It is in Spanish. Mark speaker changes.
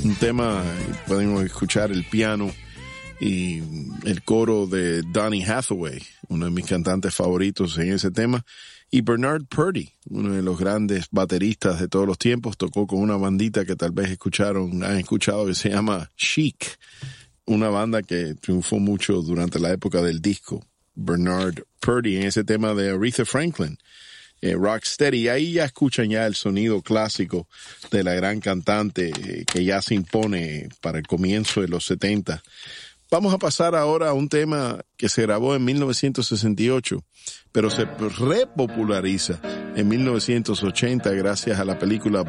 Speaker 1: un tema, podemos escuchar el piano y el coro de Donny Hathaway, uno de mis cantantes favoritos en ese tema. Y Bernard Purdie, uno de los grandes bateristas de todos los tiempos, tocó con una bandita que tal vez han escuchado, que se llama Chic, una banda que triunfó mucho durante la época del disco. Bernard Purdie en ese tema de Aretha Franklin, Rocksteady. Ahí ya escuchan ya el sonido clásico de la gran cantante que ya se impone para el comienzo de los 70. Vamos a pasar ahora a un tema que se grabó en 1968, pero se repopulariza en 1980 gracias a la película